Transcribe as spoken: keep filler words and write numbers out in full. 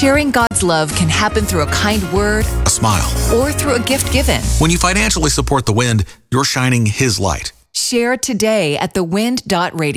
Sharing God's love can happen through a kind word, a smile, or through a gift given. When you financially support The Wind, you're shining His light. Share today at the wind dot radio.